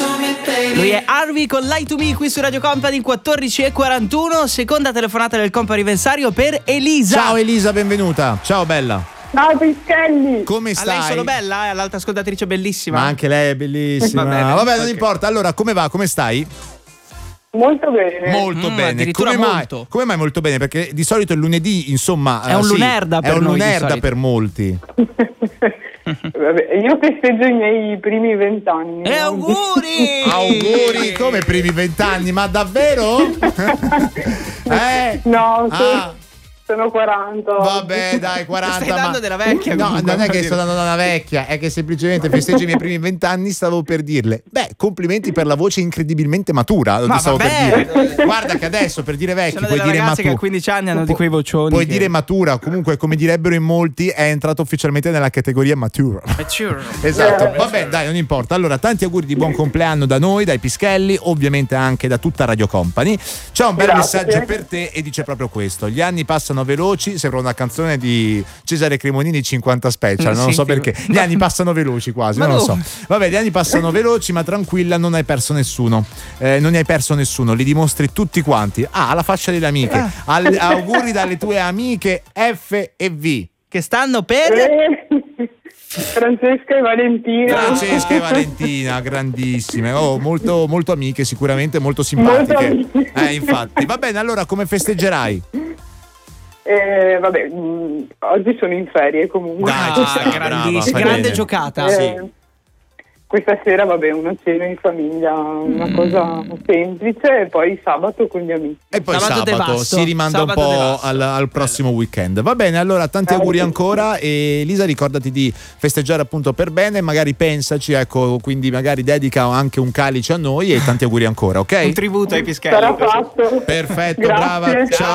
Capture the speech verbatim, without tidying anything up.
Lui è Harvey con Lie to Me qui su Radio Company, quattordici e quarantuno. Seconda telefonata del compo anniversario per Elisa. Ciao Elisa, benvenuta. Ciao bella. Ciao Pischelli. Come A stai? lei solo bella, eh? L'altra ascoltatrice bellissima. Ma anche lei è bellissima. Va bene, Vabbè, non ok. importa. Allora, come va? Come stai? Molto bene. Molto Mm, bene. addirittura Come mai? molto. Come mai molto bene? Perché di solito il lunedì, insomma, È eh, un sì, lunerda per è un noi di lunerda solito. per molti. Vabbè, io festeggio i miei primi vent'anni. E auguri! Auguri, come primi vent'anni, ma davvero? eh? No, Ah. sono, sono quaranta. Vabbè, dai, quaranta. Stai dando ma... della vecchia, No, comunque, non è che voglio sto dire. dando una vecchia, è che semplicemente festeggio i miei primi vent'anni. Stavo per dirle, beh, complimenti per la voce incredibilmente matura. Lo Ma ti stavo vabbè. per dire. Guarda che adesso per dire vecchi Sono puoi delle dire ragazze che a matura. quindici anni hanno di quei vocioni. Puoi che- dire matura, comunque, come direbbero in molti, è entrato ufficialmente nella categoria mature. Esatto, vabbè, dai, non importa. Allora, tanti auguri di buon compleanno da noi, dai Pischelli, ovviamente anche da tutta Radio Company. C'è un bel Grazie. messaggio per te e dice proprio questo: gli anni passano veloci, sembra una canzone di Cesare Cremonini cinquanta Special, non Sì, so sì. perché. Gli anni passano veloci quasi, Ma non lo so. dove? Vabbè, gli anni passano veloci, ma tranquilla, non hai perso nessuno. Eh, non ne hai perso nessuno, li dimostri tutti quanti. Ah, alla faccia delle amiche. Al- auguri dalle tue amiche F e V. Che stanno per... Eh, Francesca e Valentina. Francesca e Valentina, grandissime, oh, molto, molto amiche, sicuramente molto Molto simpatiche. amiche. Eh, infatti, va bene. Allora, come festeggerai? Eh, vabbè, mh, oggi sono in ferie comunque. Dai, ci sta, Ah, brava, grandissima, fai grande bene. giocata. Eh, Questa sera, vabbè, una cena in famiglia, una Mm. cosa semplice, e poi sabato con gli amici. E poi Sabato sabato, devasto. si rimanda Sabato un po' devasto. al, al prossimo weekend. Va bene, allora tanti auguri ancora. E Elisa, ricordati di festeggiare appunto per bene, magari pensaci, ecco, quindi magari dedica anche un calice a noi e tanti auguri ancora, ok? Un tributo ai Pischelli. Sarà fatto. Perfetto, Grazie. brava. Ciao.